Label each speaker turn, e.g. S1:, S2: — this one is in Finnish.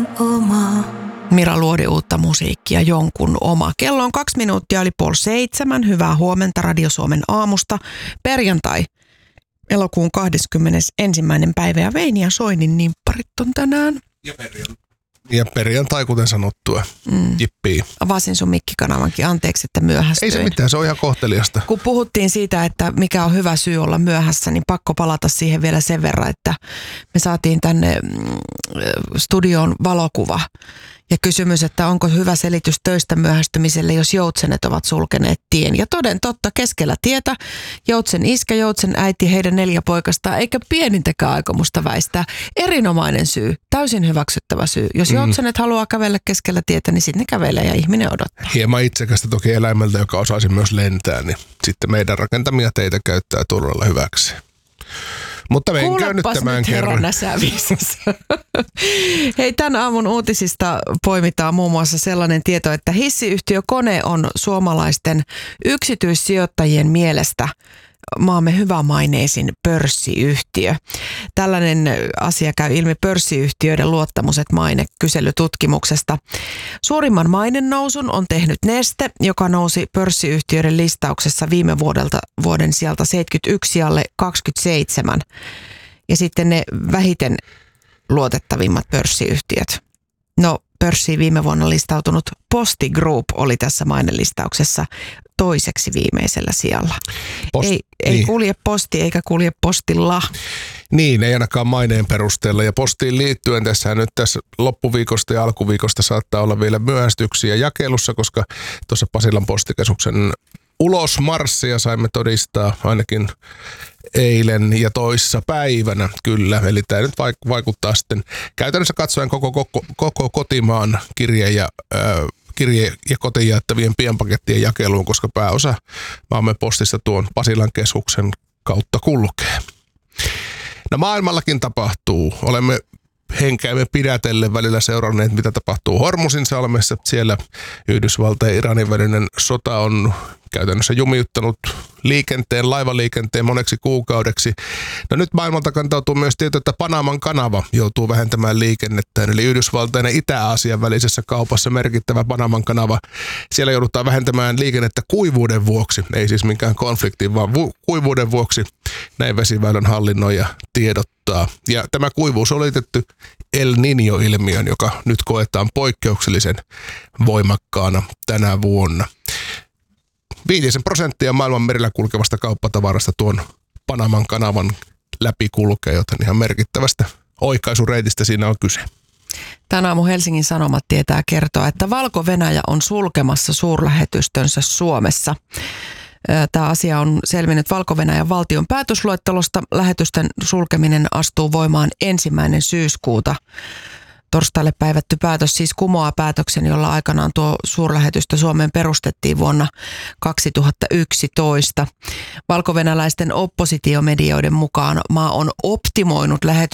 S1: Mira Luodi uutta musiikkia, jonkun oma. Kello on 2 minuuttia yli 6:30. Hyvää huomenta Radio Suomen aamusta. Perjantai, elokuun 21. päivä ja Veini ja Soinin nimpparit on tänään.
S2: Ja perjantai, kuten sanottua. Jippii.
S1: Avasin sun mikkikanavankin. Anteeksi, että myöhästyin.
S2: Ei se mitään, se on ihan kohteliasta.
S1: Kun puhuttiin siitä, että mikä on hyvä syy olla myöhässä, niin pakko palata siihen vielä sen verran, että me saatiin tänne studioon valokuva. Ja kysymys, että onko hyvä selitys töistä myöhästymiselle, jos joutsenet ovat sulkeneet tien. Ja toden totta, keskellä tietä joutsen iskä, joutsen äiti, heidän 4 poikastaan, eikä pienintäkään aikomusta väistää. Erinomainen syy, täysin hyväksyttävä syy. Jos joutsenet haluaa kävellä keskellä tietä, niin sitten ne kävelee ja ihminen odottaa.
S2: Hieman itsekästä toki eläimeltä, joka osaisi myös lentää, niin sitten meidän rakentamia teitä käyttää turvalla hyväksi. Mutta menköön nyt tämän kerran.
S1: Hei, tämän aamun uutisista poimitaan muun muassa sellainen tieto, että hissiyhtiö Kone on suomalaisten yksityissijoittajien mielestä maamme hyvämaineisin pörssiyhtiö. Tällainen asia käy ilmi pörssiyhtiöiden luottamuset maine kyselytutkimuksesta. Suurimman mainennousun on tehnyt Neste, joka nousi pörssiyhtiöiden listauksessa viime vuoden sieltä 71 sijalle 27. Ja sitten ne vähiten luotettavimmat pörssiyhtiöt. No, pörssiin viime vuonna listautunut Posti Group oli tässä mainelistauksessa toiseksi viimeisellä sijalla. Ei kulje posti eikä kulje postilla.
S2: Niin, ei ainakaan maineen perusteella. Ja postiin liittyen tässä loppuviikosta ja alkuviikosta saattaa olla vielä myöhästyksiä jakelussa, koska tuossa Pasilan postikeskuksen ulosmarssia saimme todistaa ainakin eilen ja toissa päivänä kyllä. Eli tämä nyt vaikuttaa sitten käytännössä katsoen koko kotimaan kirje- ja kotiin jaettavien pienpakettien jakeluun, koska pääosa maamme postista tuon Pasilan keskuksen kautta kulkee. No maailmallakin tapahtuu. Olemme henkeämme pidätellen välillä seuranneet, mitä tapahtuu Hormuzinsalmessa. Siellä Yhdysvaltain ja Iranin välinen sota on käytännössä jumiuttanut laivaliikenteen moneksi kuukaudeksi. No nyt maailmalta kantautuu myös tieto, että Panaman kanava joutuu vähentämään liikennettään. Eli Yhdysvaltain ja Itä-Aasian välisessä kaupassa merkittävä Panaman kanava. Siellä joudutaan vähentämään liikennettä kuivuuden vuoksi. Ei siis minkään konfliktin, vaan kuivuuden vuoksi. Näin vesiväylän hallinnoija tiedottaa. Ja tämä kuivuus on liitetty El Niño-ilmiön, joka nyt koetaan poikkeuksellisen voimakkaana tänä vuonna. 5% maailman merillä kulkevasta kauppatavarasta tuon Panaman kanavan läpi kulkee, joten ihan merkittävästä oikaisureitistä siinä on kyse.
S1: Tänä aamu Helsingin Sanomat tietää kertoa, että Valko-Venäjä on sulkemassa suurlähetystönsä Suomessa. Tämä asia on selvinnyt Valko-Venäjän valtion päätösluettelosta. Lähetysten sulkeminen astuu voimaan 1. syyskuuta. Torstaille päivätty päätös siis kumoaa päätöksen, jolla aikanaan tuo suurlähetystö Suomeen perustettiin vuonna 2011. Valko-venäläisten oppositiomedioiden mukaan maa on optimoinut